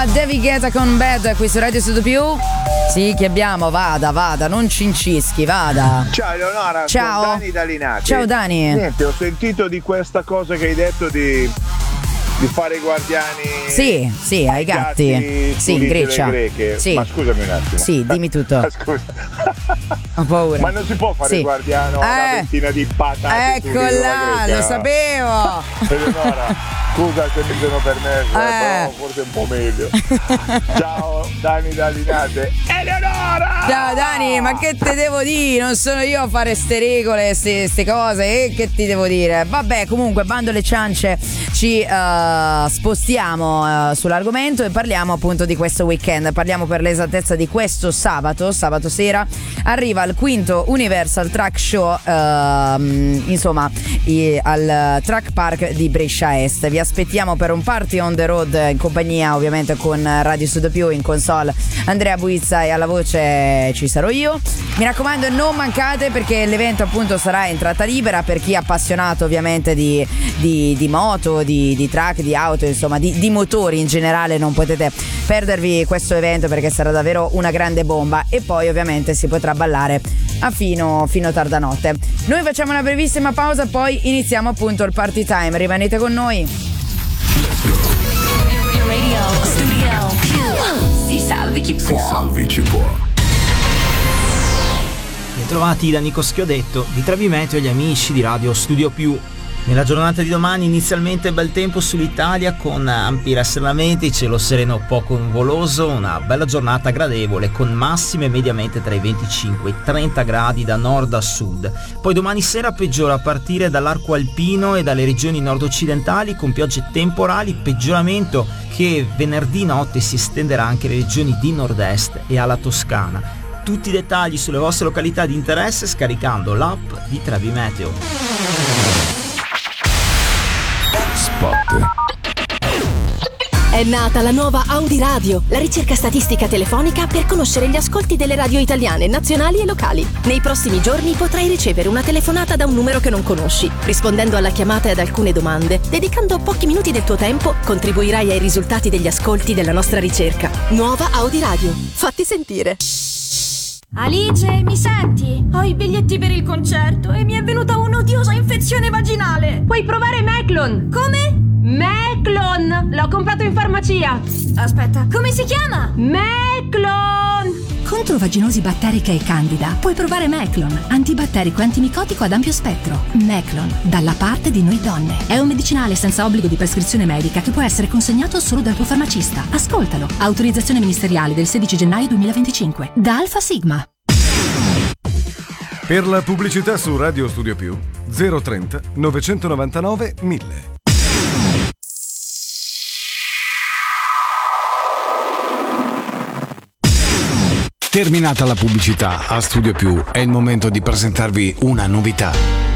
David Guetta con Bad qui su Radio Studio Più. Sì, che abbiamo? Vada, non ci incischi, vada. Ciao Eleonora, ciao. Sono Dani da Linate. Ciao Dani. Niente, ho sentito di questa cosa che hai detto di fare i guardiani. Sì, ai gatti. Sì, in Grecia. Sì. Ma scusami un attimo. Sì, dimmi tutto. Scusa. Ho paura. Ma non si può fare il guardiano una ventina di patate. Ecco là, lo sapevo. Eleonora, scusa se mi sono permesso, però forse un po' meglio. Ciao Dani da Linate. Eleonora! Ciao Dani, ma che te devo dire? Non sono io a fare ste regole, ste cose, che ti devo dire? Vabbè, comunque, bando le ciance, ci spostiamo sull'argomento e parliamo appunto di questo weekend. Parliamo per l'esattezza di questo sabato sera, arriva il quinto Universal Track Show, insomma, al Track Park di Brescia Est. Vi aspettiamo per un party on the road in compagnia ovviamente con Radio Studio Più, in console Andrea Buizza e alla voce ci sarò io. Mi raccomando, non mancate, perché l'evento appunto sarà entrata libera per chi è appassionato ovviamente di moto, di track, di auto, insomma di motori in generale. Non potete perdervi questo evento perché sarà davvero una grande bomba, e poi ovviamente si potrà ballare fino tarda notte. Noi facciamo una brevissima pausa, poi iniziamo appunto il party time. Rimanete con noi. Radio Studio Più. Si salvi chi può. Bentrovati da Nico Schiodetto di Trevi Meteo e gli amici di Radio Studio Più. Nella giornata di domani inizialmente bel tempo sull'Italia con ampi rastrellamenti, cielo sereno poco nuvoloso, una bella giornata gradevole con massime mediamente tra i 25 e i 30 gradi da nord a sud. Poi domani sera peggiora a partire dall'arco alpino e dalle regioni nord-occidentali con piogge temporali, peggioramento che venerdì notte si estenderà anche alle regioni di nord-est e alla Toscana. Tutti i dettagli sulle vostre località di interesse scaricando l'app di Trevi Meteo. È nata la nuova Audi Radio, la ricerca statistica telefonica per conoscere gli ascolti delle radio italiane, nazionali e locali. Nei prossimi giorni potrai ricevere una telefonata da un numero che non conosci. Rispondendo alla chiamata e ad alcune domande, dedicando pochi minuti del tuo tempo, contribuirai ai risultati degli ascolti della nostra ricerca. Nuova Audi Radio. Fatti sentire. Alice, mi senti? Ho i biglietti per il concerto e mi è venuta un'odiosa infezione vaginale. Puoi provare Meclon. Come? Meclon! L'ho comprato in farmacia. Aspetta, come si chiama? Meclon! Contro vaginosi batterica e candida puoi provare Meclon, antibatterico e antimicotico ad ampio spettro. Meclon, dalla parte di noi donne. È un medicinale senza obbligo di prescrizione medica che può essere consegnato solo dal tuo farmacista. Ascoltalo. Autorizzazione ministeriale del 16 gennaio 2025. Da Alfa Sigma. Per la pubblicità su Radio Studio Più 030 999 1000. Terminata la pubblicità, a Studio Più è il momento di presentarvi una novità.